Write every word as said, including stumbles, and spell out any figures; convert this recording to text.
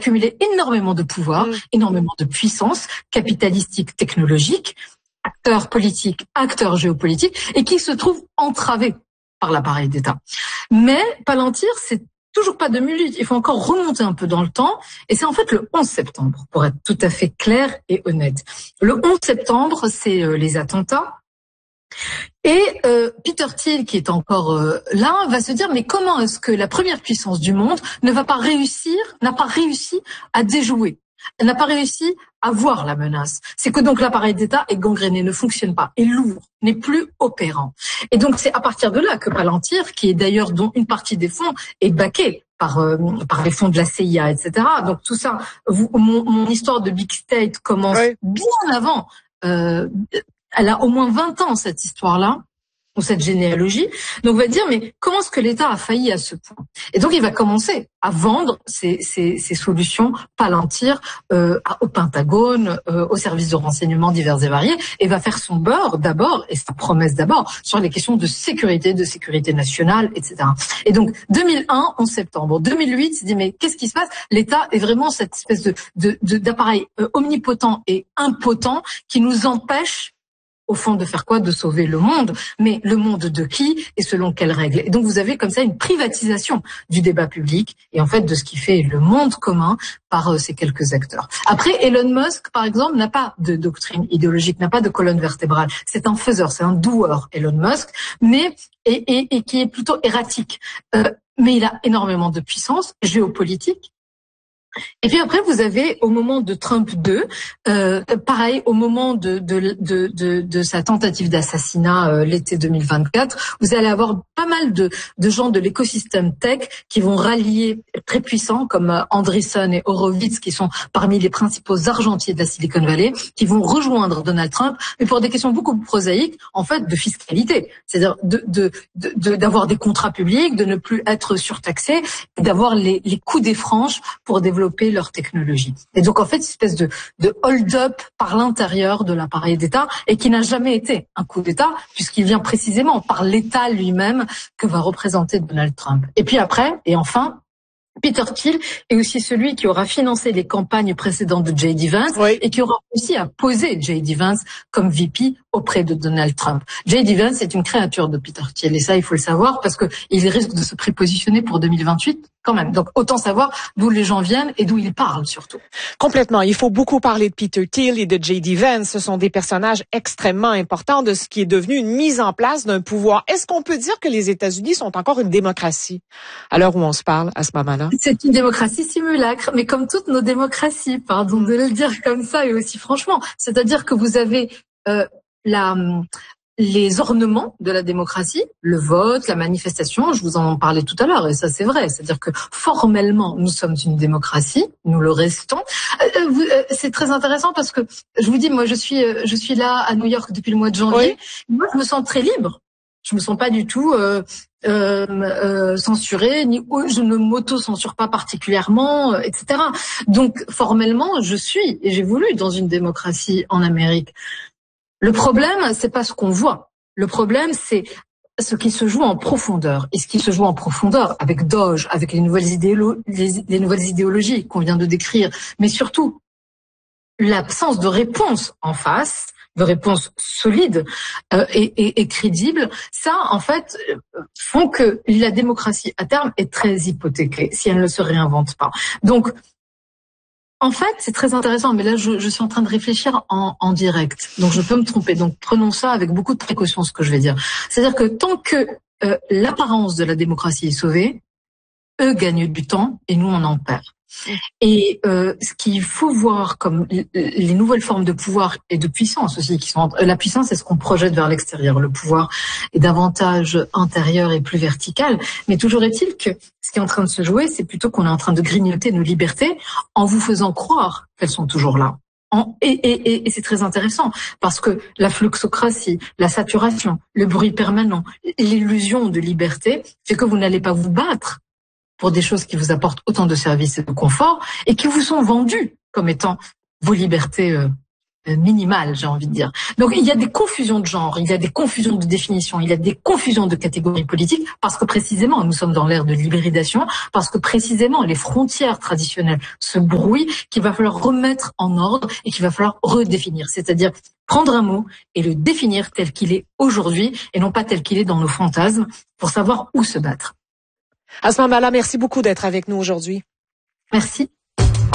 accumulé énormément de pouvoir, mmh. énormément de puissance capitalistique, technologique, acteurs politiques, acteurs géopolitiques, et qui se trouvent entravés par l'appareil d'État. Mais Palantir, c'est toujours pas deux mille huit. Il faut encore remonter un peu dans le temps. Et c'est en fait le onze septembre, pour être tout à fait clair et honnête. Le onze septembre, c'est euh, les attentats. Et euh, Peter Thiel, qui est encore euh, là, va se dire, mais comment est-ce que la première puissance du monde ne va pas réussir, n'a pas réussi à déjouer? Elle n'a pas réussi à voir la menace. C'est que donc l'appareil d'État est gangréné, ne fonctionne pas, est lourd, n'est plus opérant. Et donc c'est à partir de là que Palantir, qui est d'ailleurs dont une partie des fonds est baquée par euh, par les fonds de la C I A, et cetera. Donc tout ça, vous, mon, mon histoire de Big State commence oui. bien avant. Euh, elle a au moins vingt ans, cette histoire-là, ou cette généalogie. Donc on va dire, mais comment est-ce que l'État a failli à ce point? Et donc il va commencer à vendre ces, ces, ces solutions Palantir euh, au Pentagone, euh, aux services de renseignement divers et variés, et va faire son beurre d'abord, et sa promesse d'abord, sur les questions de sécurité, de sécurité nationale, et cetera. Et donc deux mille un, onze septembre. deux mille huit, il se dit, mais qu'est-ce qui se passe? L'État est vraiment cette espèce de, de, de d'appareil euh, omnipotent et impotent qui nous empêche au fond de faire quoi? De sauver le monde. Mais le monde de qui et selon quelles règles? Et donc vous avez comme ça une privatisation du débat public et en fait de ce qui fait le monde commun par euh, ces quelques acteurs. Après, Elon Musk, par exemple, n'a pas de doctrine idéologique, n'a pas de colonne vertébrale. C'est un faiseur, c'est un doueur, Elon Musk, mais et, et, et qui est plutôt erratique. Euh, mais il a énormément de puissance géopolitique. Et puis après, vous avez au moment de Trump deux, euh, pareil, au moment de de de de, de sa tentative d'assassinat euh, l'été deux mille vingt-quatre, vous allez avoir pas mal de de gens de l'écosystème tech qui vont rallier très puissants comme euh, Andreessen et Horowitz, qui sont parmi les principaux argentiers de la Silicon Valley, qui vont rejoindre Donald Trump, mais pour des questions beaucoup plus prosaïques, en fait, de fiscalité, c'est-à-dire de de de, de d'avoir des contrats publics, de ne plus être surtaxé, d'avoir les les coups des franches pour développer leur technologie. Et donc en fait, une espèce de, de hold-up par l'intérieur de l'appareil d'État et qui n'a jamais été un coup d'État puisqu'il vient précisément par l'État lui-même que va représenter Donald Trump. Et puis après, et enfin, Peter Thiel est aussi celui qui aura financé les campagnes précédentes de J D Vance oui. et qui aura réussi à poser J D Vance comme V P auprès de Donald Trump. J D Vance est une créature de Peter Thiel et ça, il faut le savoir parce que il risque de se prépositionner pour deux mille vingt-huit quand même. Donc autant savoir d'où les gens viennent et d'où ils parlent surtout. Complètement. Il faut beaucoup parler de Peter Thiel et de J D Vance. Ce sont des personnages extrêmement importants de ce qui est devenu une mise en place d'un pouvoir. Est-ce qu'on peut dire que les États-Unis sont encore une démocratie à l'heure où on se parle à ce moment-là? C'est une démocratie simulacre, mais comme toutes nos démocraties, pardon de le dire comme ça et aussi franchement. C'est-à-dire que vous avez euh, la... les ornements de la démocratie, le vote, la manifestation, je vous en parlais tout à l'heure, et ça c'est vrai, c'est-à-dire que formellement nous sommes une démocratie, nous le restons. Euh, vous, euh, c'est très intéressant parce que je vous dis, moi je suis euh, je suis là à New York depuis le mois de janvier, oui. Moi je me sens très libre, je me sens pas du tout euh, euh, euh, censurée, ni je ne m'auto-censure pas particulièrement, euh, et cetera. Donc formellement je suis, et j'ai voulu dans une démocratie en Amérique. Le problème, c'est pas ce qu'on voit. Le problème, c'est ce qui se joue en profondeur. Et ce qui se joue en profondeur avec Doge, avec les nouvelles idéolo- les, les nouvelles idéologies qu'on vient de décrire, mais surtout l'absence de réponse en face, de réponse solide euh, et, et, et crédible, ça, en fait, font que la démocratie, à terme, est très hypothéquée si elle ne se réinvente pas. Donc, en fait, c'est très intéressant, mais là, je, je suis en train de réfléchir en, en direct, donc je peux me tromper. Donc, prenons ça avec beaucoup de précaution, ce que je vais dire. C'est-à-dire que tant que euh, l'apparence de la démocratie est sauvée, eux gagnent du temps et nous, on en perd. Et euh, ce qu'il faut voir comme les nouvelles formes de pouvoir et de puissance aussi, qui sont la puissance, c'est ce qu'on projette vers l'extérieur. Le pouvoir est davantage intérieur et plus vertical. Mais toujours est-il que ce qui est en train de se jouer, c'est plutôt qu'on est en train de grignoter nos libertés en vous faisant croire qu'elles sont toujours là. En, et, et, et, et c'est très intéressant parce que la fluxocratie, la saturation, le bruit permanent, l'illusion de liberté fait que vous n'allez pas vous battre pour des choses qui vous apportent autant de services et de confort et qui vous sont vendus comme étant vos libertés euh, minimale, j'ai envie de dire. Donc il y a des confusions de genre, il y a des confusions de définition, il y a des confusions de catégories politiques, parce que précisément nous sommes dans l'ère de l'hybridation, parce que précisément les frontières traditionnelles se brouillent, qu'il va falloir remettre en ordre et qu'il va falloir redéfinir, c'est-à-dire prendre un mot et le définir tel qu'il est aujourd'hui et non pas tel qu'il est dans nos fantasmes, pour savoir où se battre. Asma Mala, merci beaucoup d'être avec nous aujourd'hui. Merci.